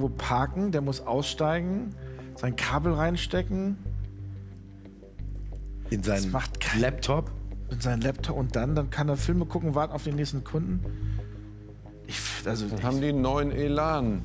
irgendwo parken, der muss aussteigen, sein Kabel reinstecken. In seinen Laptop? In seinen Laptop und dann kann er Filme gucken, warten auf den nächsten Kunden. Dann haben die einen neuen Elan.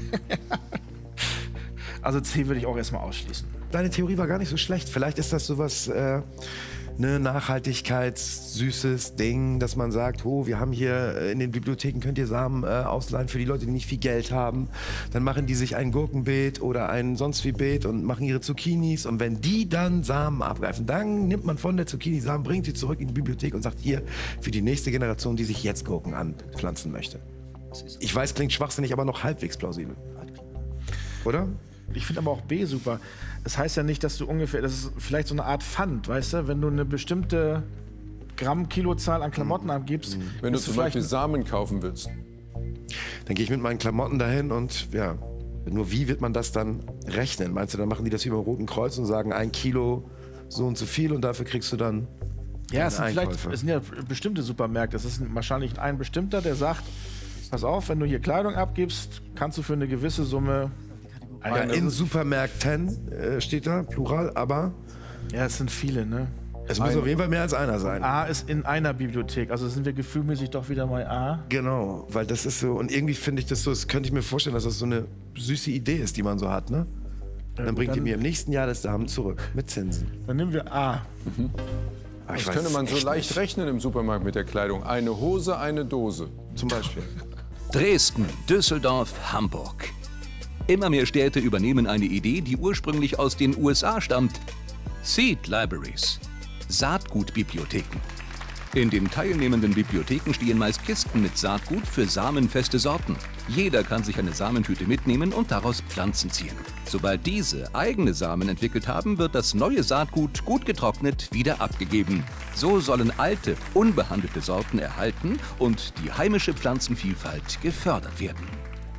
Also C würde ich auch erstmal ausschließen. Deine Theorie war gar nicht so schlecht. Vielleicht ist das sowas, ne, nachhaltigkeitssüßes Ding, dass man sagt, oh, wir haben hier in den Bibliotheken, könnt ihr Samen ausleihen für die Leute, die nicht viel Geld haben. Dann machen die sich ein Gurkenbeet oder ein sonst wie Beet und machen ihre Zucchinis. Und wenn die dann Samen abgreifen, dann nimmt man von der Zucchini Samen, bringt sie zurück in die Bibliothek und sagt, hier, für die nächste Generation, die sich jetzt Gurken anpflanzen möchte. Ich weiß, klingt schwachsinnig, aber noch halbwegs plausibel. Oder? Ich finde aber auch B super. Das heißt ja nicht, dass du ungefähr, das ist vielleicht so eine Art Pfand, weißt du? Wenn du eine bestimmte Gramm-Kilozahl an Klamotten abgibst. Wenn du zum Beispiel Samen kaufen willst. Dann gehe ich mit meinen Klamotten dahin und ja, nur wie wird man das dann rechnen? Meinst du, dann machen die das wie beim Roten Kreuz und sagen 1 Kilo so und so viel und dafür kriegst du dann ja, es sind ja bestimmte Supermärkte. Es ist wahrscheinlich ein bestimmter, der sagt, pass auf, wenn du hier Kleidung abgibst, kannst du für eine gewisse Summe... Ja, in Supermärkten steht da, Plural, aber... Ja, es sind viele, ne? Es muss auf jeden Fall mehr als einer sein. A ist in einer Bibliothek, also sind wir gefühlmäßig doch wieder mal A. Genau, weil das ist so, und irgendwie finde ich das so, das könnte ich mir vorstellen, dass das so eine süße Idee ist, die man so hat, ne? Dann bringt ihr mir im nächsten Jahr das Samen zurück, mit Zinsen. Dann nehmen wir A. Das könnte man so leicht rechnen im Supermarkt mit der Kleidung. Eine Hose, eine Dose. Zum Beispiel. Dresden, Düsseldorf, Hamburg. Immer mehr Städte übernehmen eine Idee, die ursprünglich aus den USA stammt. Seed Libraries, Saatgutbibliotheken. In den teilnehmenden Bibliotheken stehen meist Kisten mit Saatgut für samenfeste Sorten. Jeder kann sich eine Samentüte mitnehmen und daraus Pflanzen ziehen. Sobald diese eigene Samen entwickelt haben, wird das neue Saatgut gut getrocknet wieder abgegeben. So sollen alte, unbehandelte Sorten erhalten und die heimische Pflanzenvielfalt gefördert werden.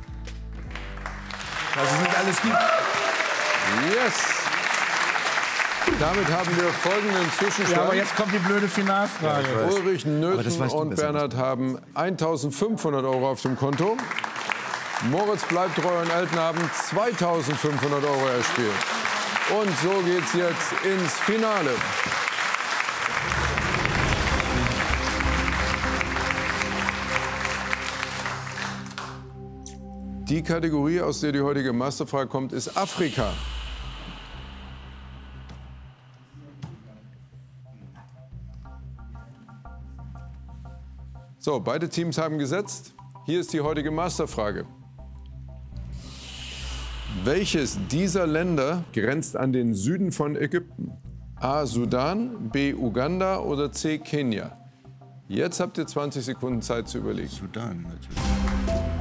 Das ist nicht alles gut. Yes! Damit haben wir folgenden Zwischenstand. Ja, aber jetzt kommt die blöde Finalfrage. Ulrich Nöthen und Bernhard haben 1.500 € auf dem Konto. Moritz bleibt treu und Elton haben 2.500 € erspielt. Und so geht's jetzt ins Finale. Die Kategorie, aus der die heutige Masterfrage kommt, ist Afrika. So, beide Teams haben gesetzt. Hier ist die heutige Masterfrage. Welches dieser Länder grenzt an den Süden von Ägypten? A. Sudan, B. Uganda oder C. Kenia? Jetzt habt ihr 20 Sekunden Zeit zu überlegen. Sudan natürlich.